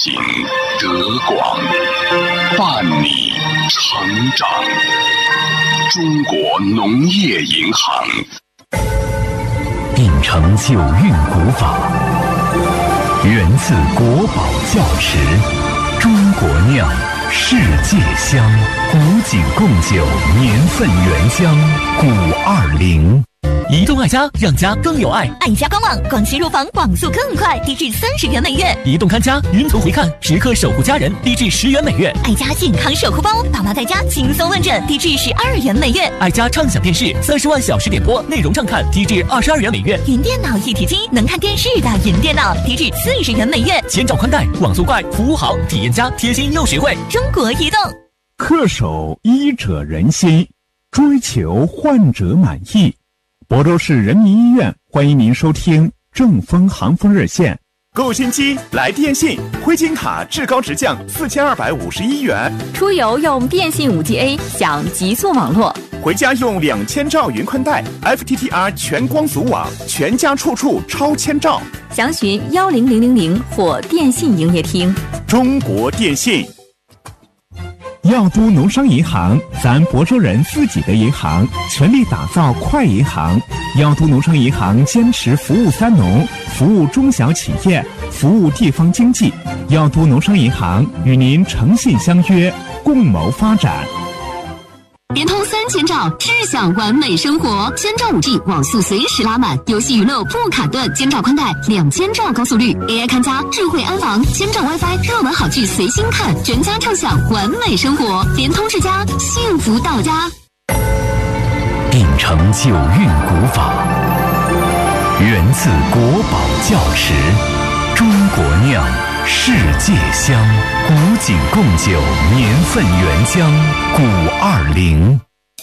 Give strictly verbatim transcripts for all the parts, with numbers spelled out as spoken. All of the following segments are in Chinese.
品德广，伴你成长。中国农业银行秉承九韵古法，源自国宝窖池，中国酿，世界香，古井贡酒，年份原香，古二零。 移动爱家，让家更有爱。 爱家官网，广西入房网速更快，低至三十元每月。 移动看家，云图回看，时刻守护家人，低至十元每月。 爱家健康守护包，爸妈在家轻松问诊，低至十二元每月。 爱家畅享电视，三十万小时点播，内容畅看，低至二十二元每月。 云电脑一体机，能看电视的云电脑，低至四十元每月。 千兆宽带，网速快，服务好，体验佳，贴心又实惠。 中国移动。 恪守医者仁心，追求患者满意。亳州市人民医院欢迎您收听正风行风热线。 购新机来电信，灰金卡至高直降四千二百五十一元。 出游用电信 五 G A 享极速网络， 回家用两千兆云宽带 F T T R 全光阻网，全家处处超千兆。 详询幺零零零零或电信营业厅。 中国电信。 药都农商银行，咱亳州人自己的银行，全力打造快银行。药都农商银行坚持服务三农，服务中小企业，服务地方经济。药都农商银行与您诚信相约，共谋发展。 联通三千兆，智享完美生活。千兆 五 G 网速随时拉满，游戏娱乐不卡顿。千兆宽带，两千兆高速率 ，A I 看家，智慧安防，千兆 WiFi， 热门好剧随心看，全家畅享完美生活。联通世家，幸福到家。 秉承九韵古法，源自国宝窖池，中国酿，世界香，古井贡酒，年份原香，古二零。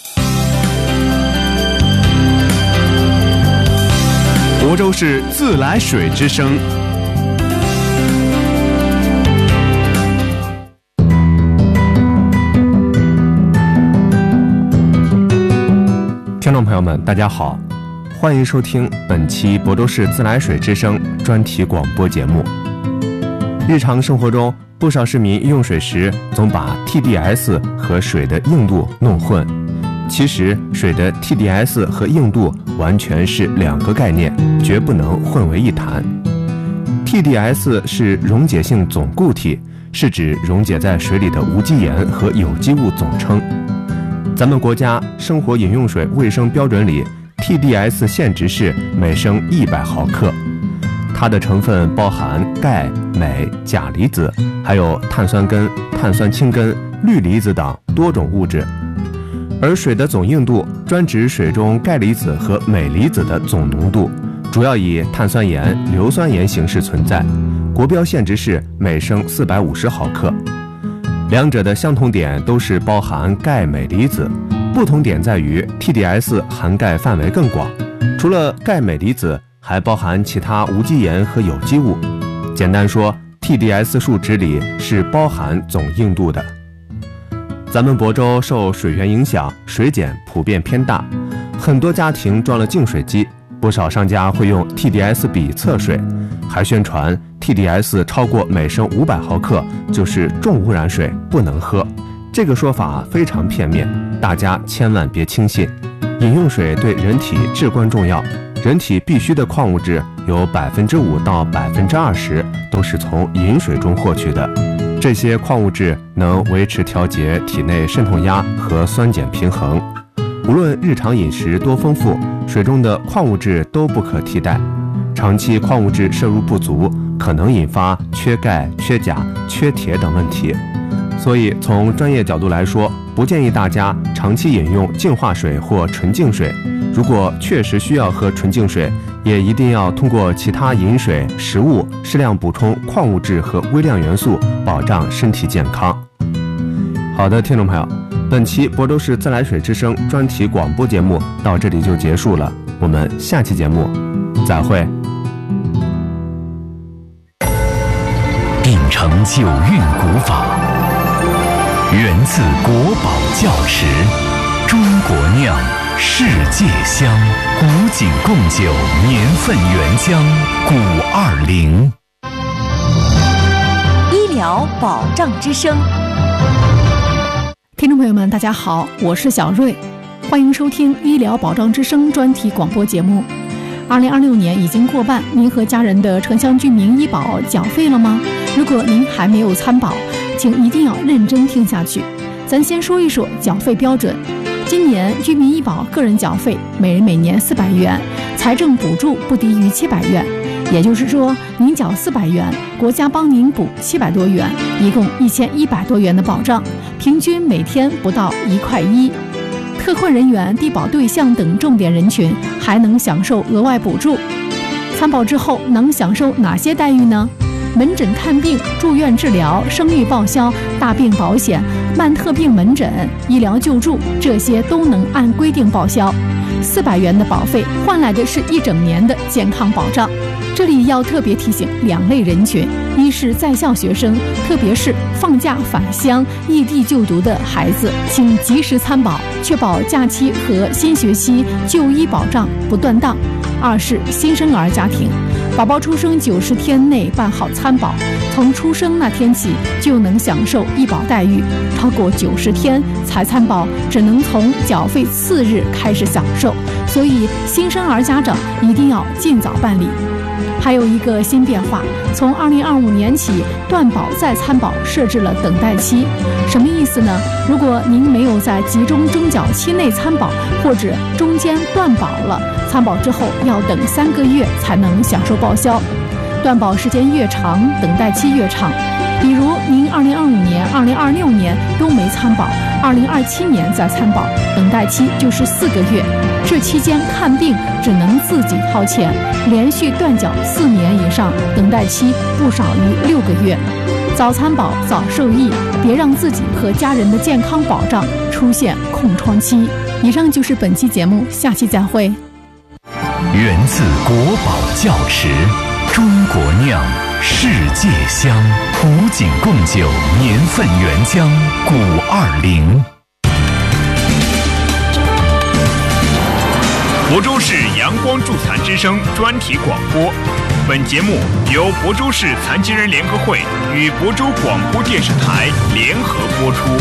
亳州市自来水之声。 听众朋友们，大家好，欢迎收听本期亳州市自来水之声专题广播节目。日常生活中，不少市民用水时总把 T D S 和水的硬度弄混。其实，水的 T D S 和硬度完全是两个概念，绝不能混为一谈。T D S 是溶解性总固体，是指溶解在水里的无机盐和有机物总称。咱们国家生活饮用水卫生标准里 T D S 限值是每升一百毫克。它的成分包含钙、镁、钾离子，还有碳酸根、碳酸氢根、氯离子等多种物质。而水的总硬度专指水中钙离子和镁离子的总浓度，主要以碳酸盐、硫酸盐形式存在，国标限值是每升四百五十毫克。两者的相同点都是包含钙镁离子，不同点在于 T D S 涵盖范围更广，除了钙镁离子还包含其他无机盐和有机物。简单说， T D S 数值里是包含总硬度的。咱们亳州受水源影响，水碱普遍偏大，很多家庭装了净水机，不少商家会用 T D S 比测水，还宣传 T D S 超过每升五百毫克就是重污染水，不能喝。这个说法非常片面，大家千万别轻信。饮用水对人体至关重要，人体必需的矿物质有百分之五到百分之二十都是从饮水中获取的。这些矿物质能维持调节体内渗透压和酸碱平衡。无论日常饮食多丰富，水中的矿物质都不可替代。长期矿物质摄入不足，可能引发缺钙、缺钾、缺铁等问题。所以从专业角度来说，不建议大家长期饮用净化水或纯净水。如果确实需要喝纯净水，也一定要通过其他饮水、食物适量补充矿物质和微量元素，保障身体健康。好的，听众朋友，本期亳州市自来水之声专题广播节目到这里就结束了，我们下期节目再会。 秉承九韵古法，源自国宝窖池，中国酿，世界香，古井贡酒，年份原香，古二零。 疗保障之声。 听众朋友们，大家好，我是小瑞，欢迎收听医疗保障之声专题广播节目。二零二六年已经过半，您和家人的城乡居民医保缴费了吗？如果您还没有参保，请一定要认真听下去。咱先说一说缴费标准。今年居民医保个人缴费每人每年四百元，财政补助不低于七百元。也就是说，您缴四百元，国家帮您补七百多元，一共一千一百多元的保障，平均每天不到一块一。特困人员、低保对象等重点人群还能享受额外补助。参保之后能享受哪些待遇呢？门诊看病、住院治疗、生育报销、大病保险、慢特病门诊、医疗救助，这些都能按规定报销。四百元的保费换来的是一整年的健康保障。这里要特别提醒两类人群：一是在校学生，特别是放假返乡、异地就读的孩子，请及时参保，确保假期和新学期就医保障不断档。二是新生儿家庭，宝宝出生九十天内办好参保，从出生那天起就能享受医保待遇，超过九十天才参保，只能从缴费次日开始享受。所以新生儿家长一定要尽早办理。还有一个新变化，从二零二五年起，断保再参保设置了等待期。什么意思呢？如果您没有在集中征缴期内参保，或者中间断保了，参保之后要等三个月才能享受报销。断保时间越长，等待期越长。比如您二零二五年、二零二六年都没参保，二零二七年再参保，等待期就是四个月。这期间看病只能自己掏钱，连续断缴四年以上，等待期不少于六个月。早参保早受益，别让自己和家人的健康保障出现空窗期。以上就是本期节目，下期再会。 源自国宝窖池，中国酿，世界香，古井贡酒，年份原浆，古二零。 亳州市阳光助残之声专题广播，本节目由亳州市残疾人联合会与亳州广播电视台联合播出。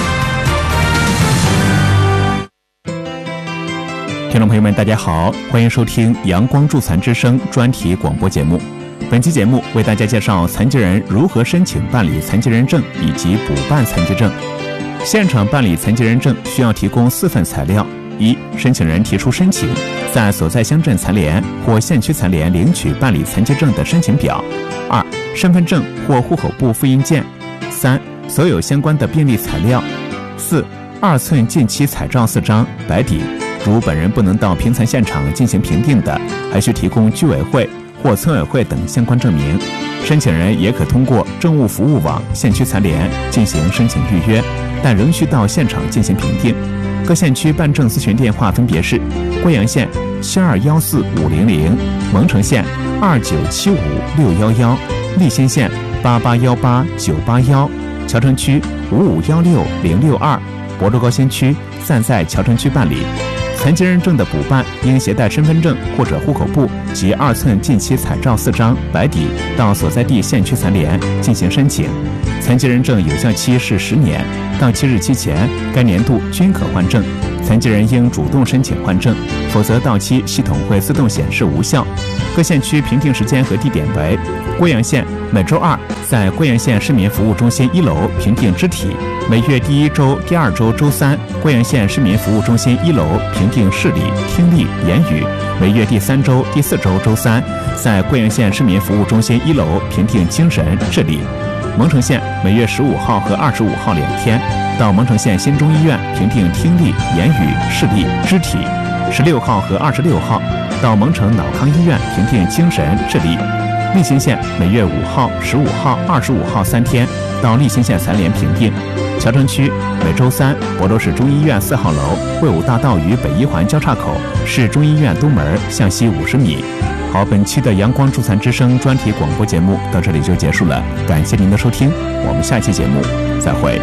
听众朋友们，大家好，欢迎收听阳光助残之声专题广播节目。本期节目为大家介绍残疾人如何申请办理残疾人证以及补办残疾证。现场办理残疾人证需要提供四份材料：一、申请人提出申请，在所在乡镇残联或县区残联领取办理残疾证的申请表；二、身份证或户口簿复印件；三、所有相关的病历材料；四、二寸近期彩照四张白底。如本人不能到评残现场进行评定的，还需提供居委会或村委会等相关证明。申请人也可通过政务服务网县区残联进行申请预约，但仍需到现场进行评定。各县区办证咨询电话分别是：贵阳县七二幺四五零零，蒙城县二九七五六幺幺，利辛县八八幺八九八幺，谯城区五五幺六零六二，亳州高新区暂在谯城区办理。残疾人证的补办应携带身份证或者户口簿及二寸近期彩照四张白底到所在地县区残联进行申请。残疾人证有效期是十年，到期日期前该年度均可换证。残疾人应主动申请换证，否则到期系统会自动显示无效。各县区评定时间和地点为：贵阳县每周二在贵阳县市民服务中心一楼评定肢体，每月第一周、第二周周三贵阳县市民服务中心一楼评定视力、听力、言语，每月第三周、第四周周三在贵阳县市民服务中心一楼评定精神、智力。蒙城县每月十五号和二十五号两天到蒙城县新中医院评定听力、言语、视力、肢体；十六号和二十六号到蒙城脑康医院评定精神、智力。利辛县每月五号、十五号、二十五号三天到利辛县残联评定。谯城区每周三亳州市中医院四号楼卫武大道与北一环交叉口市中医院东门向西五十米。好，本期的阳光助残之声专题广播节目到这里就结束了，感谢您的收听，我们下期节目再会。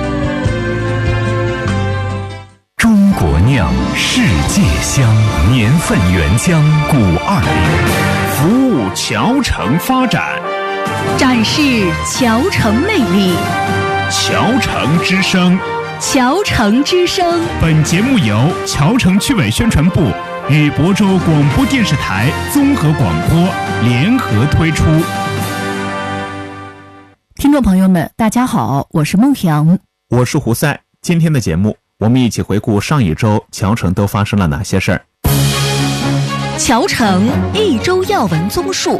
中国酿，世界香，年份原浆，古二零。 服务侨城发展， 展示桥城魅力。 桥城之声， 桥城之声。 本节目由桥城区委宣传部与亳州广播电视台综合广播联合推出。 听众朋友们，大家好，我是孟阳， 我是胡赛。今天的节目，我们一起回顾上一周桥城都发生了哪些事儿。 桥城一周要闻综述。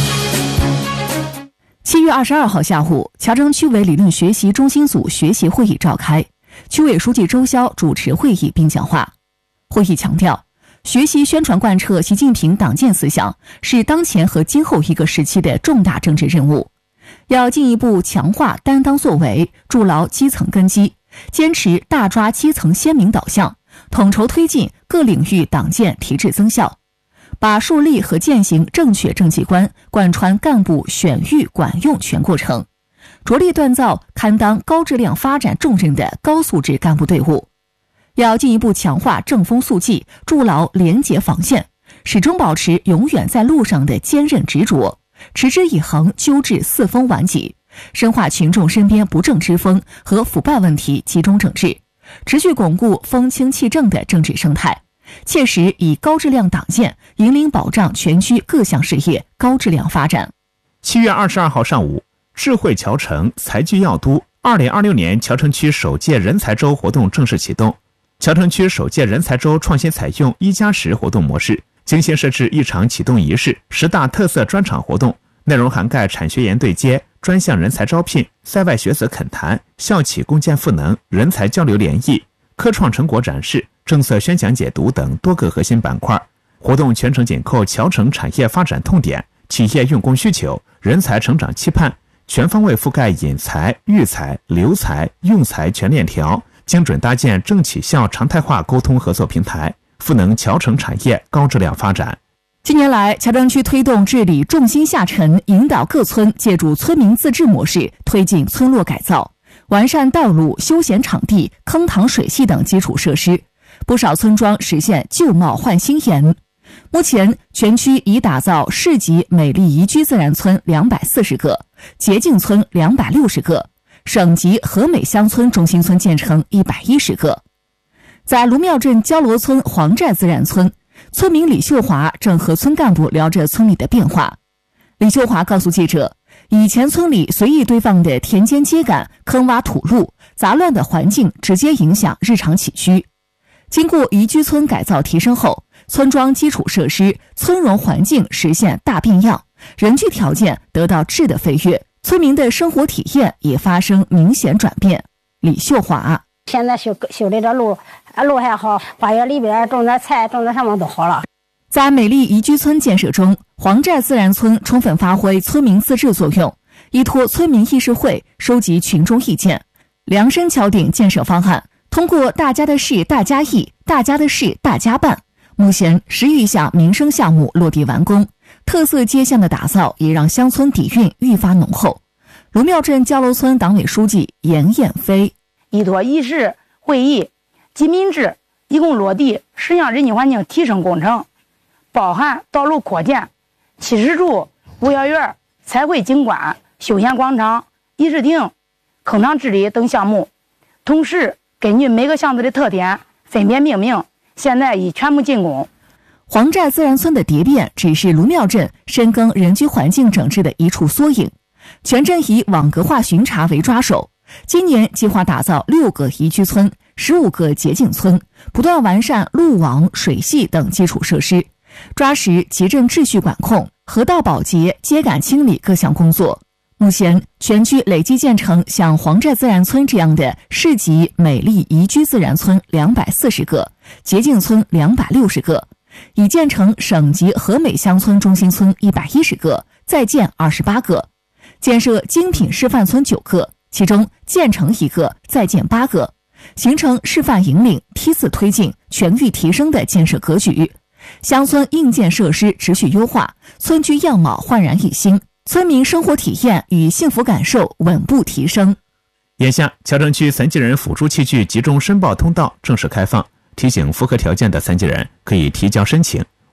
七月二十二号下午，桥城区委理论学习中心组学习会议召开，区委书记周霄主持会议并讲话。会议强调，学习宣传贯彻习近平党建思想是当前和今后一个时期的重大政治任务，要进一步强化担当作为，筑牢基层根基，坚持大抓基层鲜明导向，统筹推进各领域党建提质增效，把树立和践行正确政绩观贯穿干部选育管用全过程，着力锻造堪当高质量发展重任的高素质干部队伍。要进一步强化正风肃纪，筑牢廉洁防线，始终保持永远在路上的坚韧执着，持之以恒纠治四风顽疾，深化群众身边不正之风和腐败问题集中整治，持续巩固风清气正的政治生态，切实以高质量党建引领保障全区各项事业高质量发展。 七月二十二号上午，智慧桥城，才聚要都二零二六年桥城区首届人才周活动正式启动。桥城区首届人才周创新采用一加十活动模式，精心设置一场启动仪式、十大特色专场活动，内容涵盖产学研对接、专项人才招聘、塞外学子恳谈、校企共建赋能、人才交流联谊、科创成果展示、政策宣讲解读等多个核心板块。活动全程紧扣桥城产业发展痛点、企业用工需求、人才成长期盼，全方位覆盖引才、育才、留才、用才全链条，精准搭建政企校常态化沟通合作平台，赋能桥城产业高质量发展。 近年来，桥城区推动治理重心下沉，引导各村借助村民自治模式推进村落改造，完善道路、休闲场地、坑塘水系等基础设施，不少村庄实现旧貌换新颜。目前，全区已打造市级美丽宜居自然村两百四十个，洁净村两百六十个，省级和美乡村中心村建成一百一十个。在卢庙镇焦罗村黄寨自然村，村民李秀华正和村干部聊着村里的变化。李秀华告诉记者，以前村里随意堆放的田间秸秆、坑洼土路、杂乱的环境直接影响日常起居。经过宜居村改造提升后，村庄基础设施、村容环境实现大变样，人居条件得到质的飞跃，村民的生活体验也发生明显转变。李秀华： 现在修修的这路，路还好，花园里边种点菜，种点什么都好了。 在美丽宜居村建设中，黄寨自然村充分发挥村民自治作用，依托村民议事会收集群众意见，量身敲定建设方案，通过大家的事大家议、大家的事大家办，目前十余项民生项目落地完工，特色街巷的打造也让乡村底蕴愈发浓厚。卢庙镇焦罗村党委书记严艳飞： 依托议事会议及民治，一共落地十项人居环境提升工程，包含道路扩建、七十处五药园、彩绘景观、休闲广场、议事亭、坑塘治理等项目。同时根据每个巷子的特点分别命名，现在已全部竣工。 黄寨自然村的蝶变只是卢庙镇深耕人居环境整治的一处缩影，全镇以网格化巡查为抓手，今年计划打造六个宜居村、十五个洁净村，不断完善路网、水系等基础设施，抓实集镇秩序管控、河道保洁、秸秆清理各项工作。目前，全区累计建成像黄寨自然村这样的市级美丽宜居自然村两百四十个，洁净村两百六十个，已建成省级和美乡村中心村一百一十个，再建二十八个，建设精品示范村九个，其中建成一个，再建八个，形成示范引领、梯次推进、全域提升的建设格局。乡村硬件设施持续优化，村居样貌焕然一新，村民生活体验与幸福感受稳步提升。 眼下，桥城区残疾人辅助器具集中申报通道正式开放，提醒符合条件的残疾人可以提交申请。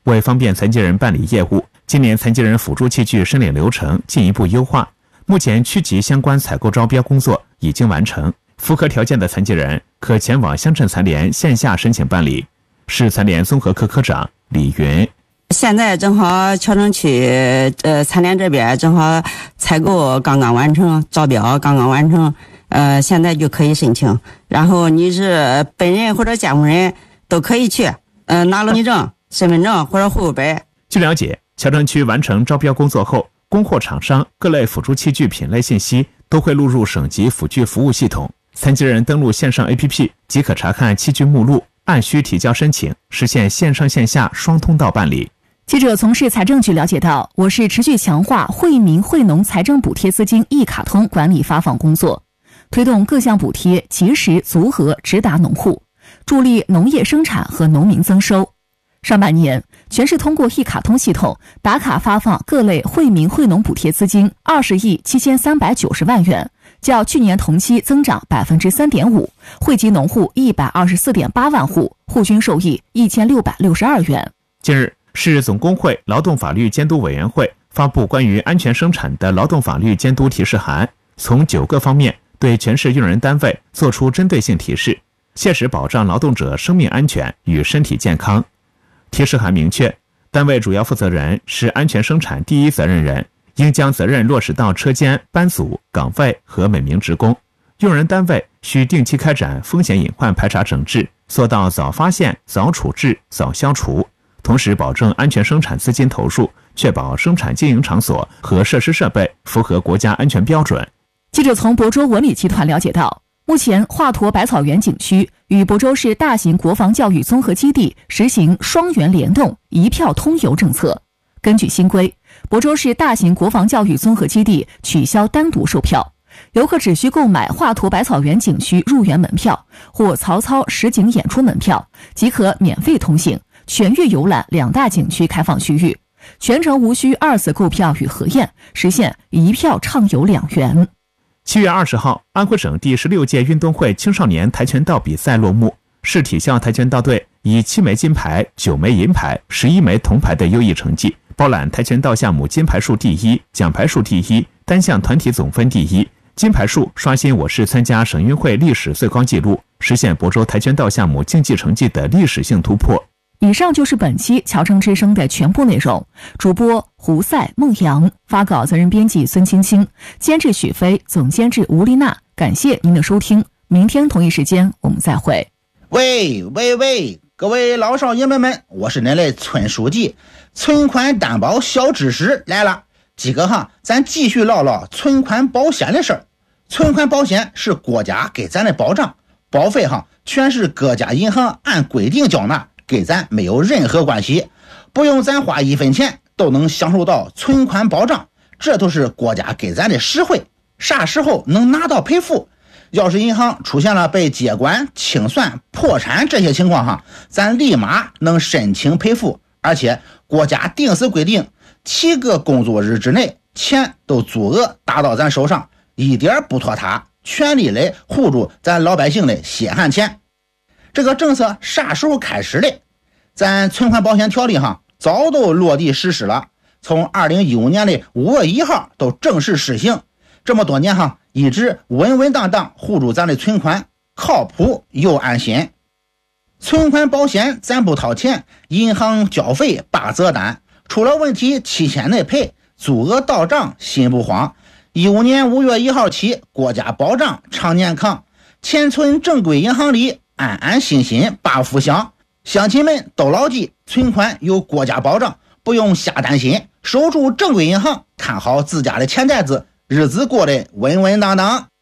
为方便残疾人办理业务，今年残疾人辅助器具申领流程进一步优化。目前区级相关采购招标工作已经完成，符合条件的残疾人可前往乡镇残联线下申请办理。市残联综合科科长李云： 现在正好桥城区呃残联这边正好采购刚刚完成，招标刚刚完成，呃现在就可以申请。然后你是本人或者监护人都可以去，呃拿了身份证、身份证或者户口本。 据了解，桥城区完成招标工作后，供货厂商各类辅助器具品类信息都会录入省级辅具服务系统，残疾人登录线上 A P P 即可查看器具目录，按需提交申请，实现线上线下双通道办理。 记者从市财政局了解到，我市持续强化惠民惠农财政补贴资金一卡通管理发放工作，推动各项补贴及时足额直达农户，助力农业生产和农民增收。上半年，全市通过一卡通系统打卡发放各类惠民惠农补贴资金二十亿七千三百九十万元，较去年同期增长百分之三点五，惠及农户一百二十四点八万户，户均受益一千六百六十二元。 近日，市总工会劳动法律监督委员会发布关于安全生产的劳动法律监督提示函，从九个方面对全市用人单位作出针对性提示，切实保障劳动者生命安全与身体健康。提示函明确，单位主要负责人是安全生产第一责任人，应将责任落实到车间、班组、岗位和每名职工。用人单位需定期开展风险隐患排查整治，做到早发现、早处置、早消除，同时保证安全生产资金投入，确保生产经营场所和设施设备符合国家安全标准。 记者从亳州文旅集团了解到，目前华佗百草园景区与亳州市大型国防教育综合基地实行双园联动、一票通游政策。根据新规，亳州市大型国防教育综合基地取消单独售票，游客只需购买华佗百草园景区入园门票或曹操实景演出门票，即可免费通行，全域游览两大景区开放区域，全程无需二次购票与核验，实现一票畅游两园。 七月二十号，安徽省第十六届运动会青少年跆拳道比赛落幕，市体校跆拳道队以七枚金牌、九枚银牌、十一枚铜牌的优异成绩，包揽跆拳道项目金牌数第一、奖牌数第一、单项团体总分第一，金牌数刷新我市参加省运会历史最高纪录，实现亳州跆拳道项目竞技成绩的历史性突破。 以上就是本期侨城之声的全部内容。主播胡赛、孟阳，发稿责任编辑孙青青，监制许飞，总监制吴丽娜。感谢您的收听，明天同一时间我们再会。 喂喂喂，各位老少爷们们，我是您的村书记，存款担保小知识来了。几个哈，咱继续唠唠存款保险的事儿。存款保险是国家给咱的保障，保费哈全是各家银行按规定缴纳，给咱没有任何关系，不用咱花一分钱都能享受到存款保障，这都是国家给咱的实惠。啥时候能拿到赔付？要是银行出现了被接管、清算、破产这些情况哈，咱立马能申请赔付，而且国家定死规定，七个工作日之内钱都足额打到咱手上，一点不拖沓，全力来护住咱老百姓的血汗钱。这个政策啥时候开始的？咱存款保险条例哈早都落地实施了，从二零一五年的五月一号都正式实行。这么多年哈，一直稳稳当当护住咱的存款，靠谱又安心。存款保险咱不掏钱，银行交费八责单，出了问题七天内赔，足额到账心不慌。一五年五月一号起，国家保障常年康，钱存正规银行里，安安心心把福享。乡亲们都牢记，存款有国家保障，不用瞎担心，守住正规银行，看好自家的钱袋子，日子过得稳稳当当。